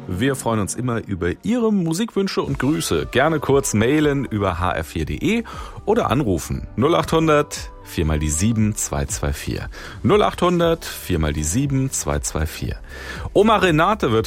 Wir freuen uns immer über Ihre Musikwünsche und Grüße. Gerne kurz mailen über hr4.de oder anrufen 0800 4 mal die 7 224. 0800 4 mal die 7 224. Oma Renate wird